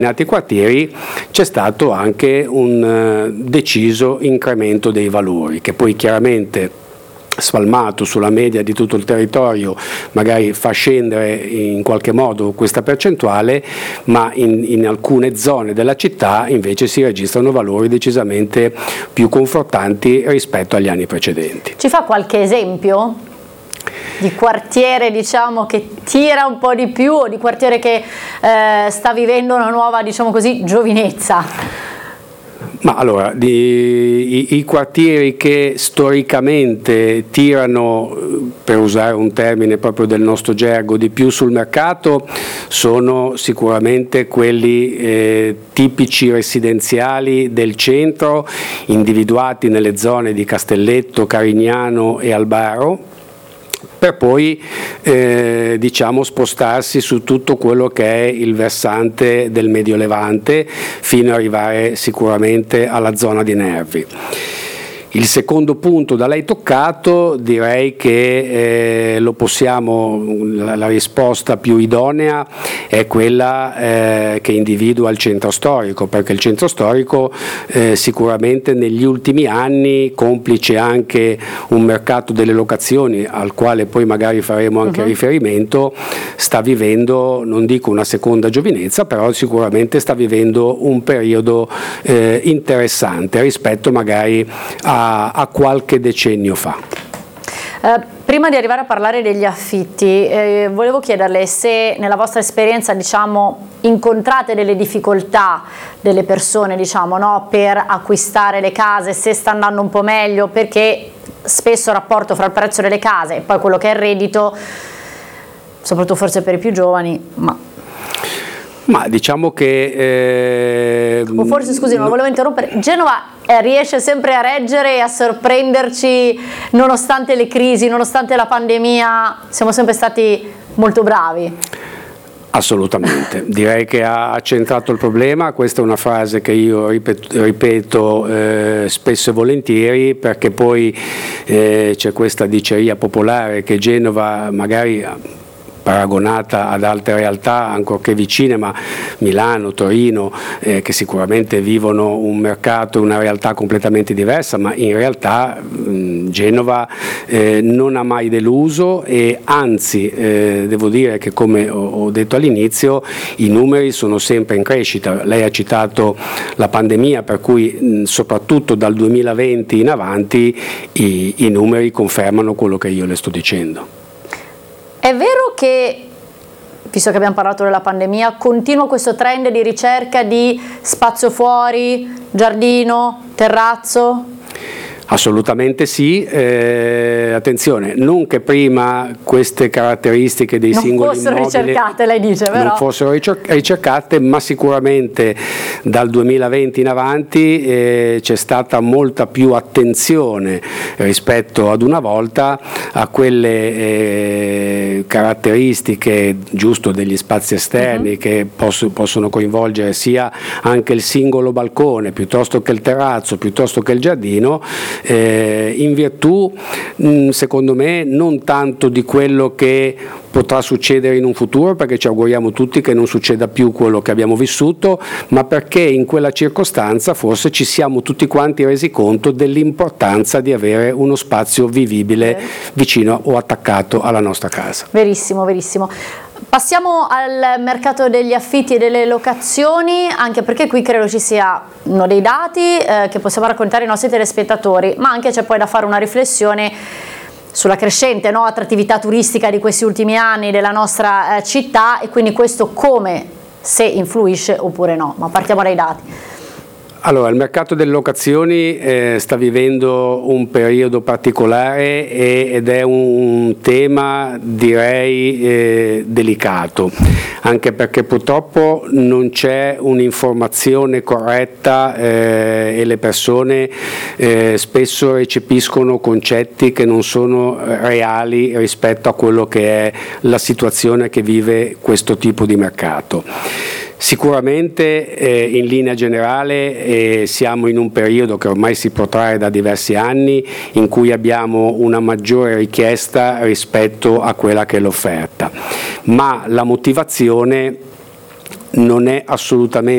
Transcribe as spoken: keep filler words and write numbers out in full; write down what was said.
determinati quartieri c'è stato anche un uh, deciso incremento dei valori, che poi chiaramente spalmato sulla media di tutto il territorio magari fa scendere in qualche modo questa percentuale, ma in, in alcune zone della città invece si registrano valori decisamente più confortanti rispetto agli anni precedenti. Ci fa qualche esempio di quartiere, diciamo, che tira un po' di più, o di quartiere che eh, sta vivendo una nuova, diciamo così, giovinezza? Ma allora, di, i, i quartieri che storicamente tirano, per usare un termine proprio del nostro gergo, di più sul mercato sono sicuramente quelli eh, tipici residenziali del centro, individuati nelle zone di Castelletto, Carignano e Albaro, per poi eh, diciamo spostarsi su tutto quello che è il versante del Medio Levante fino ad arrivare sicuramente alla zona di Nervi. Il secondo punto da lei toccato, direi che eh, lo possiamo, la, la risposta più idonea è quella eh, che individua il centro storico, perché il centro storico eh, sicuramente negli ultimi anni, complice anche un mercato delle locazioni al quale poi magari faremo anche uh-huh. riferimento, sta vivendo, non dico una seconda giovinezza, però sicuramente sta vivendo un periodo eh, interessante rispetto magari a a qualche decennio fa. Eh, prima di arrivare a parlare degli affitti, eh, volevo chiederle se nella vostra esperienza, diciamo, incontrate delle difficoltà delle persone, diciamo, no, per acquistare le case, se sta andando un po' meglio, perché spesso il rapporto fra il prezzo delle case e poi quello che è il reddito, soprattutto forse per i più giovani, ma Ma diciamo che... Eh, o forse, scusi, non volevo interrompere, Genova eh, riesce sempre a reggere e a sorprenderci nonostante le crisi, nonostante la pandemia, siamo sempre stati molto bravi. Assolutamente, direi che ha centrato il problema. Questa è una frase che io ripeto, ripeto eh, spesso e volentieri, perché poi eh, c'è questa diceria popolare che Genova magari paragonata ad altre realtà ancorché vicine, ma Milano, Torino, eh, che sicuramente vivono un mercato e una realtà completamente diversa, ma in realtà mh, Genova eh, non ha mai deluso e anzi eh, devo dire che, come ho, ho detto all'inizio, i numeri sono sempre in crescita. Lei ha citato la pandemia, per cui mh, soprattutto dal duemilaventi in avanti i, i numeri confermano quello che io le sto dicendo. È vero che, visto che abbiamo parlato della pandemia, continua questo trend di ricerca di spazio fuori, giardino, terrazzo? Assolutamente sì, eh, attenzione, non che prima queste caratteristiche dei non singoli fossero immobili ricercate, lei dice, però. non fossero ricercate, ma sicuramente dal duemilaventi in avanti eh, c'è stata molta più attenzione rispetto ad una volta a quelle eh, caratteristiche, giusto, degli spazi esterni uh-huh. che posso, possono coinvolgere sia anche il singolo balcone piuttosto che il terrazzo, piuttosto che il giardino, Eh, in virtù mh, secondo me non tanto di quello che potrà succedere in un futuro, perché ci auguriamo tutti che non succeda più quello che abbiamo vissuto, ma perché in quella circostanza forse ci siamo tutti quanti resi conto dell'importanza di avere uno spazio vivibile vicino o attaccato alla nostra casa. Verissimo, verissimo. Passiamo al mercato degli affitti e delle locazioni, anche perché qui credo ci sia uno dei dati eh, che possiamo raccontare ai nostri telespettatori, ma anche c'è poi da fare una riflessione sulla crescente, no, attrattività turistica di questi ultimi anni della nostra eh, città, e quindi questo come, se influisce oppure no. Ma partiamo dai dati. Allora, il mercato delle locazioni eh, sta vivendo un periodo particolare e, ed è un tema, direi, eh, delicato, anche perché purtroppo non c'è un'informazione corretta eh, e le persone eh, spesso recepiscono concetti che non sono reali rispetto a quello che è la situazione che vive questo tipo di mercato. Sicuramente eh, in linea generale eh, siamo in un periodo che ormai si protrae da diversi anni, in cui abbiamo una maggiore richiesta rispetto a quella che è l'offerta, ma la motivazione non è assolutamente